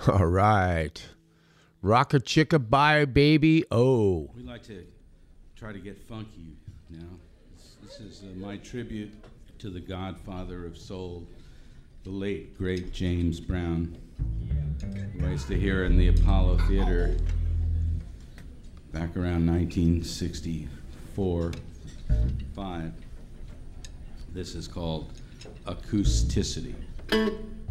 All right. Rock a chicka bye, baby. Oh. We like to try to get funky now. This is my tribute to the godfather of soul, the late, great James Brown, who I used to hear in the Apollo Theater back around 1964, 5. This is called Acousticity.